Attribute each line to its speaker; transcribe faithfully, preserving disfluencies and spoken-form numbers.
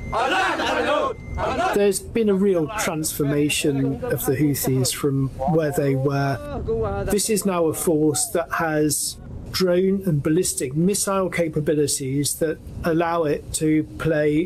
Speaker 1: There's been a real transformation of the Houthis from where they were. This is now a force that has drone and ballistic missile capabilities that allow it to play